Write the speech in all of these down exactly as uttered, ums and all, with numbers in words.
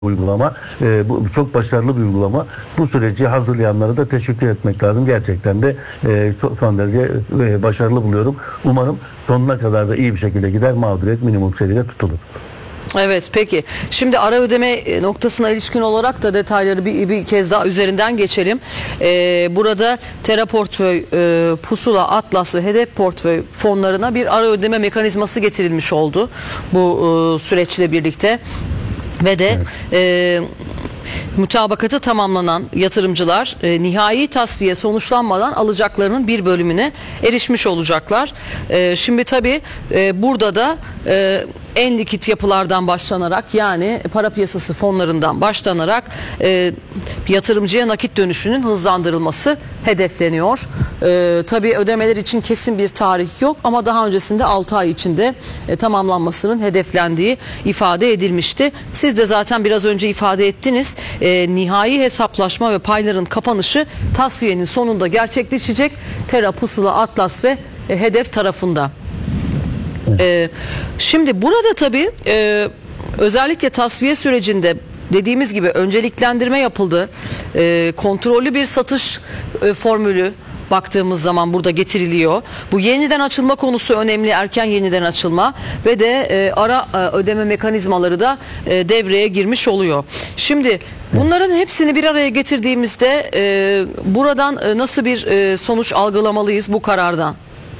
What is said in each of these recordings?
uygulama. E, bu çok başarılı bir uygulama. Bu süreci hazırlayanlara da teşekkür etmek lazım. Gerçekten de e, çok, son derece e, başarılı buluyorum. Umarım sonuna kadar da iyi bir şekilde gider. Mağduriyet minimum seviyede tutulur. Evet, peki. Şimdi ara ödeme noktasına ilişkin olarak da detayları bir, bir kez daha üzerinden geçelim. Ee, burada Terra Portföy, e, Pusula, Atlas ve Hedef Portföy fonlarına bir ara ödeme mekanizması getirilmiş oldu bu e, süreçle birlikte. Ve de evet. e, mutabakatı tamamlanan yatırımcılar e, nihai tasfiye sonuçlanmadan alacaklarının bir bölümüne erişmiş olacaklar. E, şimdi tabii e, burada da e, en likit yapılardan başlanarak, yani para piyasası fonlarından başlanarak e, yatırımcıya nakit dönüşünün hızlandırılması hedefleniyor. E, tabii ödemeler için kesin bir tarih yok ama daha öncesinde altı ay içinde e, tamamlanmasının hedeflendiği ifade edilmişti. Siz de zaten biraz önce ifade ettiniz. E, nihai hesaplaşma ve payların kapanışı tasfiyenin sonunda gerçekleşecek. Terra, Pusula, Atlas ve e, Hedef tarafında. Ee, şimdi burada tabii e, özellikle tasfiye sürecinde dediğimiz gibi önceliklendirme yapıldı. E, kontrollü bir satış e, formülü baktığımız zaman burada getiriliyor. Bu yeniden açılma konusu önemli, erken yeniden açılma ve de e, ara e, ödeme mekanizmaları da e, devreye girmiş oluyor. Şimdi bunların hepsini bir araya getirdiğimizde e, buradan e, nasıl bir e, sonuç algılamalıyız bu karardan?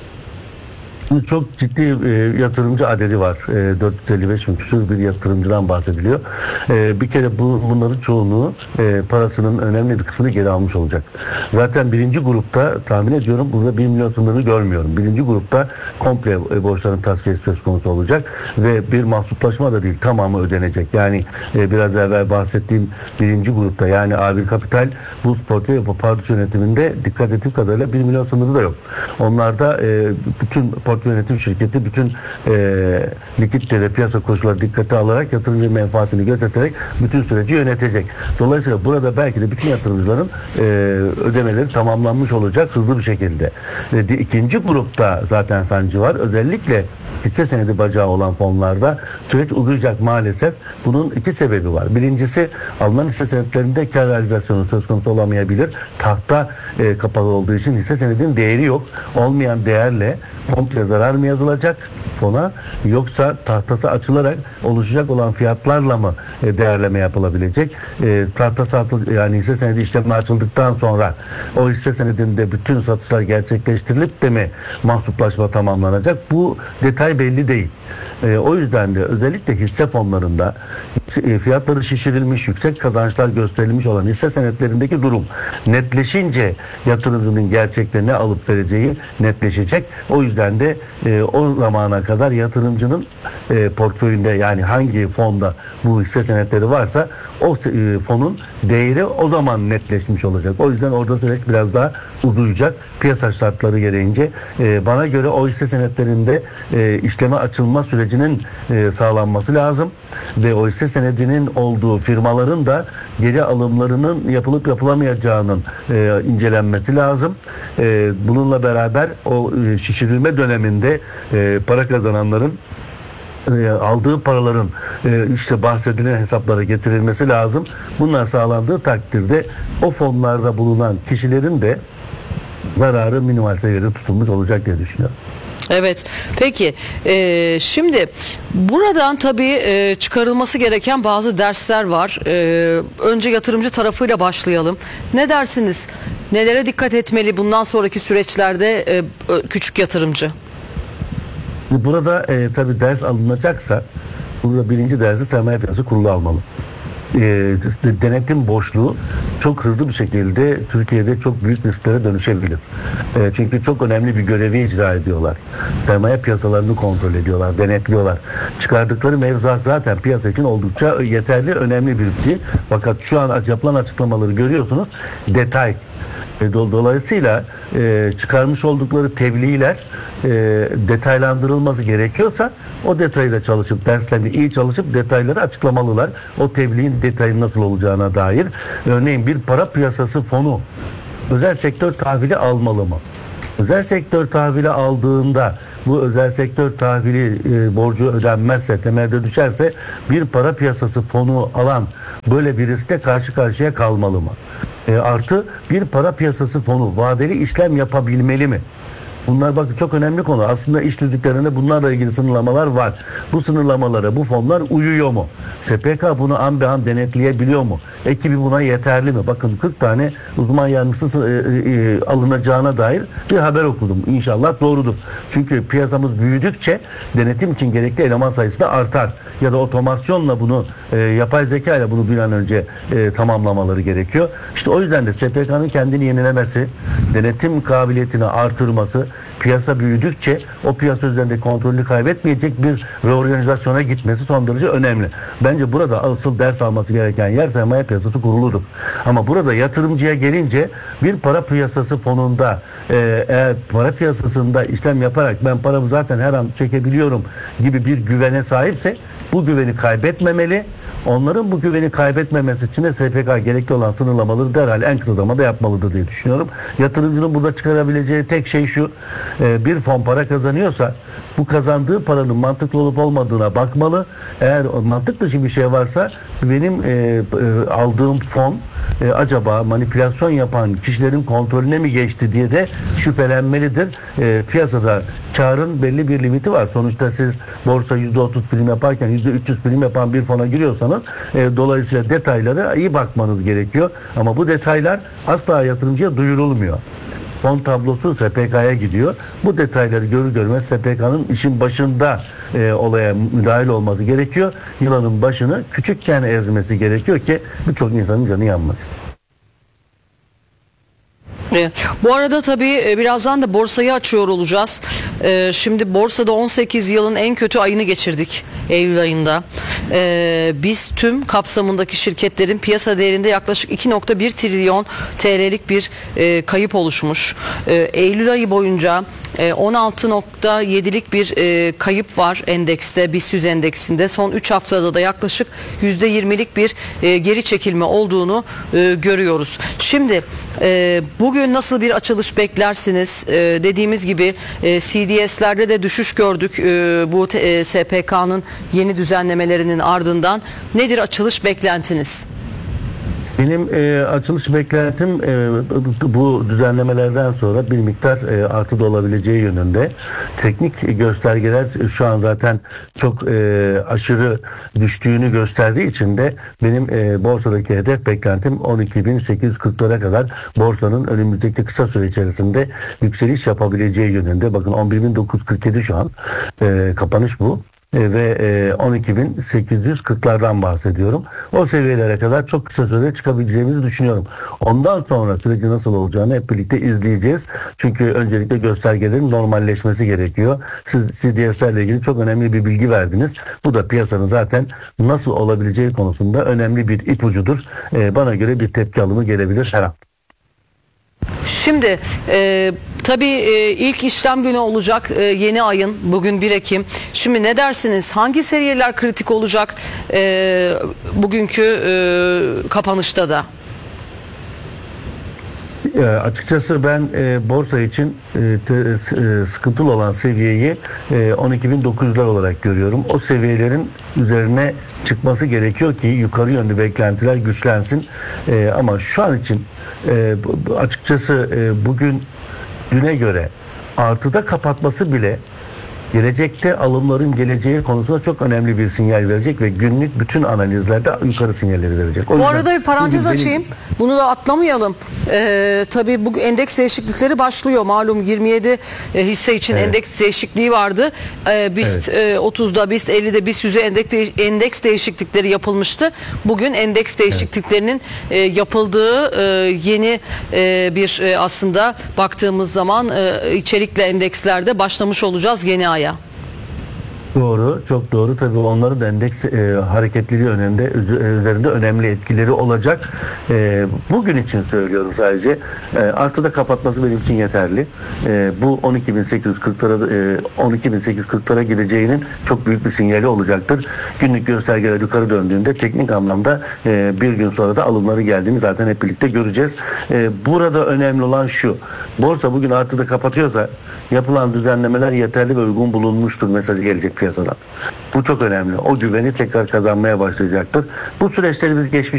Çok ciddi e, yatırımcı adedi var. E, dört yüz elli beş bin küsur bir yatırımcıdan bahsediliyor. E, bir kere bu, bunların çoğunluğu e, parasının önemli bir kısmını geri almış olacak. Zaten birinci grupta tahmin ediyorum burada bir milyon sınırını görmüyorum. Birinci grupta komple e, borçların tasfiyesi söz konusu olacak ve bir mahsuplaşma da değil, tamamı ödenecek. Yani e, biraz evvel bahsettiğim birinci grupta, yani A bir Kapital, Buz Portföy ve Pardus yönetiminde dikkat ettiğim kadarıyla bir milyon sınırı da yok. Onlarda e, bütün portföy yönetim şirketi bütün e, likidite ve piyasa koşulları dikkate alarak yatırımcı menfaatini gözeterek bütün süreci yönetecek. Dolayısıyla burada belki de bütün yatırımcıların e, ödemeleri tamamlanmış olacak hızlı bir şekilde. E, ikinci grupta zaten sancı var. Özellikle hisse senedi bacağı olan fonlarda süreç uzayacak maalesef. Bunun iki sebebi var. Birincisi, alınan hisse senetlerinde kar realizasyonu söz konusu olamayabilir. Tahta e, kapalı olduğu için hisse senedinin değeri yok. Olmayan değerle komple zarar mı yazılacak fona, yoksa tahtası açılarak oluşacak olan fiyatlarla mı e, değerleme yapılabilecek? E, tahtası atıl, yani hisse senedi işlemi açıldıktan sonra o hisse senedinde bütün satışlar gerçekleştirilip de mi mahsuplaşma tamamlanacak? Bu detay belli değil. E, o yüzden de özellikle hisse fonlarında e, fiyatları şişirilmiş, yüksek kazançlar gösterilmiş olan hisse senetlerindeki durum netleşince yatırımcının gerçekten ne alıp vereceği netleşecek. O yüzden de e, o zamana kadar yatırımcının e, portföyünde, yani hangi fonda bu hisse senetleri varsa o e, fonun değeri o zaman netleşmiş olacak. O yüzden orada süreç biraz daha uzayacak. Piyasa şartları gereğince e, bana göre o hisse senetlerinde e, işleme açılma sürecinin e, sağlanması lazım ve o hisse senedinin olduğu firmaların da geri alımlarının yapılıp yapılamayacağının e, incelenmesi lazım. E, bununla beraber o e, şişirilme döneminde e, para kazananların e, aldığı paraların e, işte bahsedilen hesaplara getirilmesi lazım. Bunlar sağlandığı takdirde o fonlarda bulunan kişilerin de zararı minimal seviyede tutulmuş olacak diye düşünüyorum. Evet. Peki. E, şimdi buradan tabii e, çıkarılması gereken bazı dersler var. E, önce yatırımcı tarafıyla başlayalım. Ne dersiniz? Nelere dikkat etmeli bundan sonraki süreçlerde e, küçük yatırımcı? Burada e, tabii ders alınacaksa, burada birinci dersi sermaye piyasası kurulu almalı. E, denetim boşluğu çok hızlı bir şekilde Türkiye'de çok büyük risklere dönüşebilir. E, çünkü çok önemli bir görevi icra ediyorlar. Sermaye piyasalarını kontrol ediyorlar, denetliyorlar. Çıkardıkları mevzuat zaten piyasa için oldukça yeterli, önemli bir şey. Fakat şu an yapılan açıklamaları görüyorsunuz, detay. Dolayısıyla e, çıkarmış oldukları tebliğler e, detaylandırılması gerekiyorsa o detayı da çalışıp, derslerini iyi çalışıp detayları açıklamalılar. O tebliğin detayı nasıl olacağına dair. Örneğin bir para piyasası fonu özel sektör tahvili almalı mı? Özel sektör tahvili aldığında bu özel sektör tahvili e, borcu ödenmezse, temelde düşerse bir para piyasası fonu alan böyle bir riskle karşı karşıya kalmalı mı? E, artı bir para piyasası fonu vadeli işlem yapabilmeli mi? Bunlar bakın çok önemli konu. Aslında iş tüzüklerinde bunlarla ilgili sınırlamalar var. Bu sınırlamalara bu fonlar uyuyor mu? S P K bunu an be an denetleyebiliyor mu? Ekibi buna yeterli mi? Bakın kırk tane uzman yardımcısı e, e, alınacağına dair bir haber okudum. İnşallah doğrudur. Çünkü piyasamız büyüdükçe denetim için gerekli eleman sayısı da artar. Ya da otomasyonla bunu e, yapay zeka ile bunu bir an önce e, tamamlamaları gerekiyor. İşte o yüzden de S P K'nın kendini yenilemesi, denetim kabiliyetini artırması, piyasa büyüdükçe o piyasa üzerinde kontrolü kaybetmeyecek bir reorganizasyona gitmesi son derece önemli. Bence burada asıl ders alması gereken yer sermaye piyasası kuruludur. Ama burada yatırımcıya gelince bir para piyasası fonunda e, eğer para piyasasında işlem yaparak ben paramı zaten her an çekebiliyorum gibi bir güvene sahipse bu güveni kaybetmemeli. Onların bu güveni kaybetmemesi için de S P K gerekli olan sınırlamaları derhal en kısa zamanda yapmalıdır diye düşünüyorum. Yatırımcının burada çıkarabileceği tek şey şu: e, bir fon para kazanıyorsa bu kazandığı paranın mantıklı olup olmadığına bakmalı. Eğer mantık dışı bir şey varsa benim e, e, aldığım fon e, acaba manipülasyon yapan kişilerin kontrolüne mi geçti diye de şüphelenmelidir. E, piyasada karın belli bir limiti var. Sonuçta siz borsa yüzde otuz prim yaparken yüzde üç yüz prim yapan bir fona giriyorsanız e, dolayısıyla detaylara iyi bakmanız gerekiyor. Ama bu detaylar asla yatırımcıya duyurulmuyor. Fon tablosu S P K'ya gidiyor. Bu detayları görür görmez S P K'nın işin başında e, olaya müdahil olması gerekiyor. Yılanın başını küçükken ezmesi gerekiyor ki birçok insanın canı yanmasın. Bu arada tabii birazdan da borsayı açıyor olacağız. Şimdi borsada on sekiz yılın en kötü ayını geçirdik Eylül ayında. Biz tüm kapsamındaki şirketlerin piyasa değerinde yaklaşık iki nokta bir trilyon T L'lik bir kayıp oluşmuş. Eylül ayı boyunca on altı nokta yedilik bir kayıp var endekste, BIST yüz endeksinde. Son üç haftada da yaklaşık yüzde yirmilik bir geri çekilme olduğunu görüyoruz. Şimdi bugün nasıl bir açılış beklersiniz? Ee, dediğimiz gibi e, C D S'lerde de düşüş gördük e, bu e, S P K'nın yeni düzenlemelerinin ardından. Nedir açılış beklentiniz? Benim e, açılış beklentim e, bu düzenlemelerden sonra bir miktar e, artı da olabileceği yönünde. Teknik göstergeler şu an zaten çok e, aşırı düştüğünü gösterdiği için de benim e, borsadaki hedef beklentim on iki bin sekiz yüz kırklara kadar borsanın önümüzdeki kısa süre içerisinde yükseliş yapabileceği yönünde. Bakın on bir bin dokuz yüz kırk yedi şu an e, kapanış bu. Ve on iki bin sekiz yüz kırklardan bahsediyorum. O seviyelere kadar çok kısa sürede çıkabileceğimizi düşünüyorum. Ondan sonra süreci nasıl olacağını hep birlikte izleyeceğiz. Çünkü öncelikle göstergelerin normalleşmesi gerekiyor. Siz C D S'lerle ilgili çok önemli bir bilgi verdiniz. Bu da piyasanın zaten nasıl olabileceği konusunda önemli bir ipucudur. Bana göre bir tepki alımı gelebilir her an. Şimdi e, tabii e, ilk işlem günü olacak e, yeni ayın, bugün bir Ekim. Şimdi ne dersiniz? Hangi seviyeler kritik olacak e, bugünkü e, kapanışta da? E, açıkçası ben e, borsa için e, te, e, sıkıntılı olan seviyeyi e, on iki bin dokuz yüzler olarak görüyorum. O seviyelerin üzerine çıkması gerekiyor ki yukarı yönlü beklentiler güçlensin. E, ama şu an için e, açıkçası e, bugün düne göre artıda kapatması bile gelecekte alımların geleceği konusunda çok önemli bir sinyal verecek ve günlük bütün analizlerde yukarı sinyalleri verecek. O bu arada bir parantez benim... açayım. Bunu da atlamayalım. Ee, tabii bu endeks değişiklikleri başlıyor. Malum yirmi yedi e, hisse için evet. endeks değişikliği vardı. Ee, BIST evet. e, otuzda, BIST ellide, BIST yüze endeks, endeks değişiklikleri yapılmıştı. Bugün endeks değişikliklerinin evet. e, yapıldığı e, yeni e, bir e, aslında baktığımız zaman e, içerikle endekslerde başlamış olacağız yeni aya. Doğru, çok doğru. Tabii onların da endeks e, hareketliliği önünde üz- üzerinde önemli etkileri olacak. E, bugün için söylüyorum sadece. E, artıda kapatması benim için yeterli. E, bu on iki bin sekiz yüz kırklara e, on iki bin sekiz yüz kırklara gideceğinin çok büyük bir sinyali olacaktır. Günlük göstergeler yukarı döndüğünde teknik anlamda e, bir gün sonra da alımları geldiğini zaten hep birlikte göreceğiz. E, burada önemli olan şu. Borsa bugün artıda kapatıyorsa yapılan düzenlemeler yeterli ve uygun bulunmuştur mesajı gelecek piyasadan. Bu çok önemli. O güveni tekrar kazanmaya başlayacaktır. Bu süreçleri biz geçmiş